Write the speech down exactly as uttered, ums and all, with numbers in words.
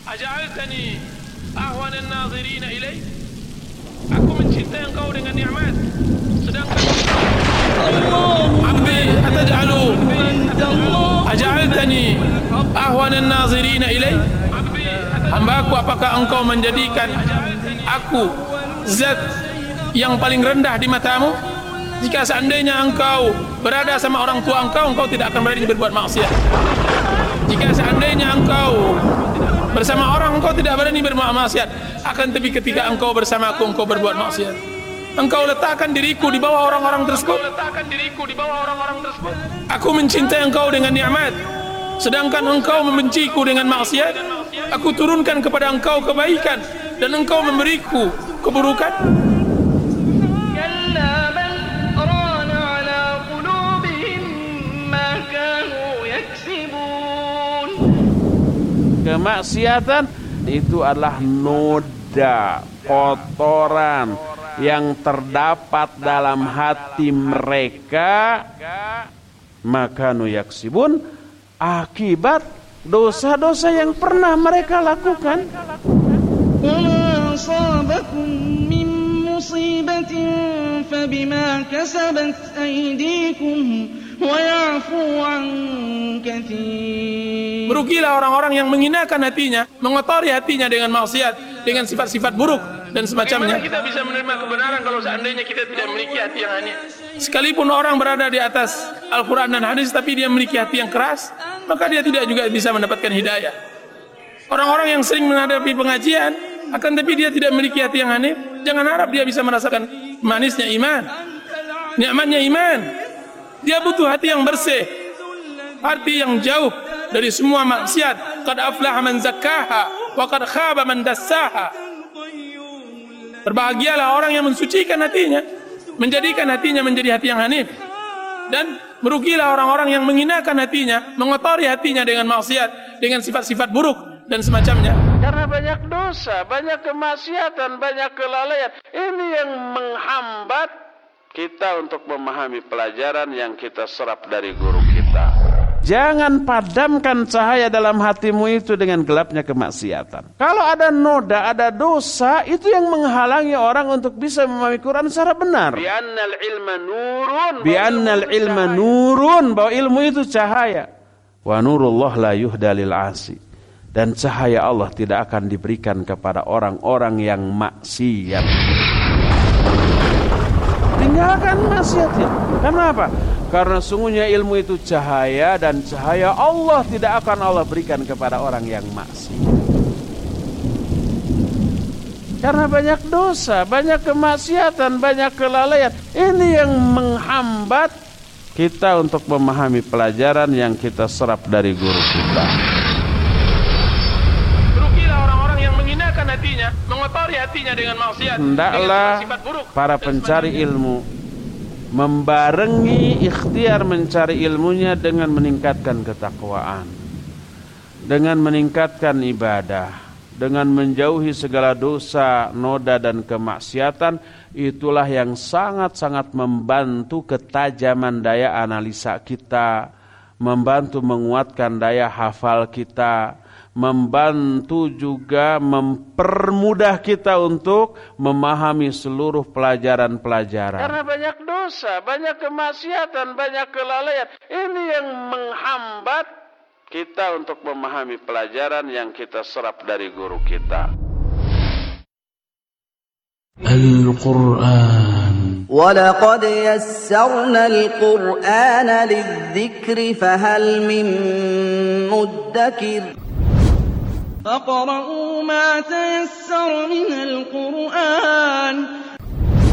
Aja'altani ahwanan nazirin ilaik. Aku mencintai engkau dengan nikmat, sedangkan Abdi ataj'alu aja'altani ahwanan nazirin ilaik. Hambaku, apakah engkau menjadikan aku zat yang paling rendah di matamu? Jika seandainya engkau berada sama orang tua engkau, engkau tidak akan berani berbuat maksiat. Jika seandainya engkau bersama orang, engkau tidak berani berbuat maksiat. Akan tapi ketika engkau bersama aku, engkau berbuat maksiat. Engkau letakkan diriku di bawah orang-orang tersebut. Aku mencintai engkau dengan nikmat, sedangkan engkau membenciku dengan maksiat. Aku turunkan kepada engkau kebaikan dan engkau memberiku keburukan. Kemaksiatan itu adalah noda, kotoran yang terdapat dalam hati mereka, maka nu yaksibun, akibat dosa-dosa yang pernah mereka lakukan. وَمَا أَصَابَكُم مِّن مُّصِيبَةٍ فَبِمَا كَسَبَتْ أَيْدِيكُمْ وَيَعْفُو عَن كَثِيرٍ. Merugilah orang-orang yang menghinakan hatinya, mengotori hatinya dengan maksiat, dengan sifat-sifat buruk dan semacamnya. Bagaimana kita bisa menerima kebenaran kalau seandainya kita tidak memiliki hati yang hanif? Sekalipun orang berada di atas Al-Quran dan hadis, tapi dia memiliki hati yang keras, maka dia tidak juga bisa mendapatkan hidayah. Orang-orang yang sering menghadapi pengajian, akan tapi dia tidak memiliki hati yang hanif, jangan harap dia bisa merasakan manisnya iman, nikmatnya iman. Dia butuh hati yang bersih, hati yang jauh dari semua maksiat. Qad aflaha man zakkaha wa qad khaba man dassaha. Berbahagialah orang yang mensucikan hatinya, menjadikan hatinya menjadi hati yang hanif. Dan merugilah orang-orang yang menghinakan hatinya, mengotori hatinya dengan maksiat, dengan sifat-sifat buruk dan semacamnya. Karena banyak dosa, banyak kemaksiatan, banyak kelalaian. Ini yang menghambat kita untuk memahami pelajaran yang kita serap dari guru kita. Jangan padamkan cahaya dalam hatimu itu dengan gelapnya kemaksiatan. Kalau ada noda, ada dosa, itu yang menghalangi orang untuk bisa memahami Quran secara benar. Bi'annal ilma nurun. Bi'annal ilma nurun, bahwa ilmu itu cahaya. Wa nurullah la yuhda lil asi. Dan cahaya Allah tidak akan diberikan kepada orang-orang yang maksiat. Tinggalkan maksiatnya. Kenapa? Karena sungguhnya ilmu itu cahaya, dan cahaya Allah tidak akan Allah berikan kepada orang yang maksiat. Karena banyak dosa, banyak kemaksiatan, banyak kelalaian. Ini yang menghambat kita untuk memahami pelajaran yang kita serap dari guru kita. Hatinya, mengotori hatinya dengan maksiat. Hendaklah para pencari ilmu membarengi ikhtiar mencari ilmunya dengan meningkatkan ketakwaan, dengan meningkatkan ibadah, dengan menjauhi segala dosa, noda dan kemaksiatan. Itulah yang sangat-sangat membantu ketajaman daya analisa kita, membantu menguatkan daya hafal kita, membantu juga mempermudah kita untuk memahami seluruh pelajaran-pelajaran. Karena banyak dosa, banyak kemaksiatan, banyak kelalaian. Ini yang menghambat kita untuk memahami pelajaran yang kita serap dari guru kita. Al-Quran. وَلَقَدْ يَسَّرْنَا الْقُرْآنَ لِلذِّكْرِ فَهَلْ مِن مُّدَّكِرٍ فَاقْرَؤُوا مَا تَيَسَّرَ مِنَ الْقُرْآنِ